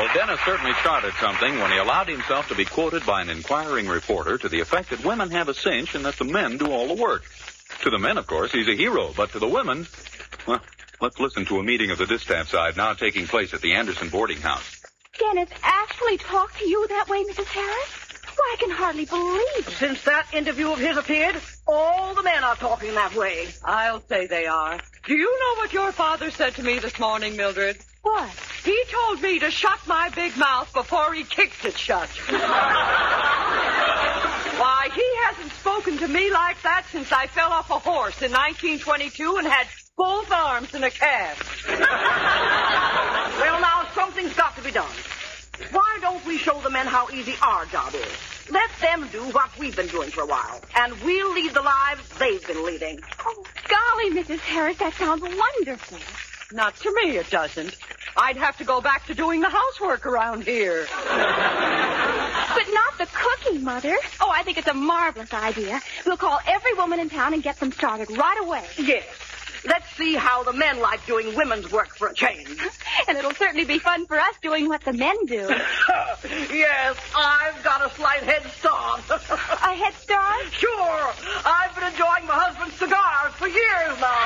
Well, Dennis certainly started something when he allowed himself to be quoted by an inquiring reporter to the effect that women have a cinch and that the men do all the work. To the men, of course, he's a hero, but to the women, well, let's listen to a meeting of the distaff side now taking place at the Anderson boarding house. Dennis actually talked to you that way, Mrs. Harris? Why, I can hardly believe it. Since that interview of his appeared, all the men are talking that way. I'll say they are. Do you know what your father said to me this morning, Mildred? What? He told me to shut my big mouth before he kicked it shut. Why, he hasn't spoken to me like that since I fell off a horse in 1922 and had both arms in a cast. Well, now, something's got to be done. Why don't we show the men how easy our job is? Let them do what we've been doing for a while, and we'll lead the lives they've been leading. Oh, golly, Mrs. Harris, that sounds wonderful. Not to me, it doesn't. I'd have to go back to doing the housework around here. But not the cooking, Mother. Oh, I think it's a marvelous idea. We'll call every woman in town and get them started right away. Yes. Let's see how the men like doing women's work for a change. And it'll certainly be fun for us doing what the men do. Yes, I've got a slight head start. A head start? Sure. I've been enjoying my husband's cigars for years now.